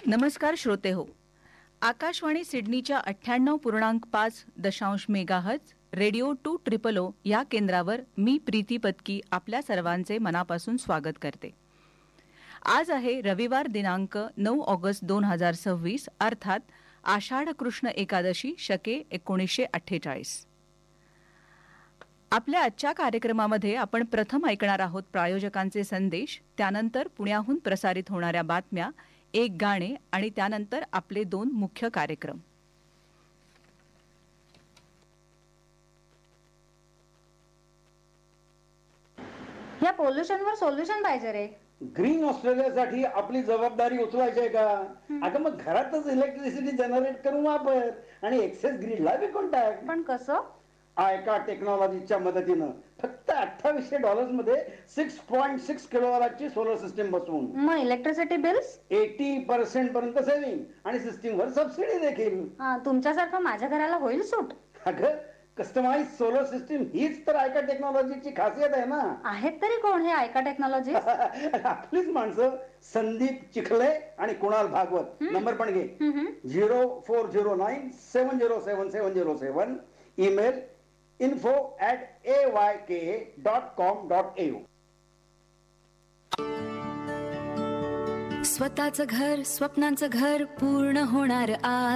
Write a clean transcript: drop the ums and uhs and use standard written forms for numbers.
नमस्कार श्रोते हो. आकाशवाणी सिडनीच्या 98.5 मेगाहर्ट्झ रेडिओ 200 या केंद्रावर मी प्रीती पत्की आपल्या सर्वांचे मनापासून स्वागत करते. आज आहे रविवार दिनांक 9 ऑगस्ट 2026 अर्थात आषाढ कृष्ण एकादशी शके 1948. आपल्या आजच्या कार्यक्रमामध्ये आपण प्रथम ऐकणार आहोत प्रायोजकांचे संदेश, त्यानंतर पुण्याहून प्रसारित होणाऱ्या बातम्या, एक गाणे आणि त्यानंतर आपले 2 मुख्य कार्यक्रम. या पोल्युशनवर सोल्युशन पाहिजे रे. ग्रीन ऑस्ट्रेलियासाठी आपली जबाबदारी उचलायची आहे का? अगं मग घरातच इलेक्ट्रिसिटी जनरेट करून वापर आणि एक्सेस ग्रीडला विकून टाक. पण कसं? आयका टेक्नॉलॉजीच्या मदतीनं फक्त $2800 मध्ये 6.6 किलोवॅटची सोलर सिस्टीम बसवून मग इलेक्ट्रिसिटी बिल्स 80% पर्यंत सेव्हिंग आणि सिस्टीमवर सबसिडी देखील. तुमच्यासारखं माझ्या घराला होईल सूट. अगं कस्टमाइज सोलर सिस्टीम हीच तर आयका टेक्नॉलॉजीची खासियत आहे ना. आहेत तरी कोण हे आयका टेक्नॉलॉजी? आपलीच माणसं संदीप चिखले आणि कुणाल भागवत. नंबर पण घे 0409707707. Email info@ayka.com.au. स्वतःचं घर, स्वप्नांचं घर पूर्ण होणार आज.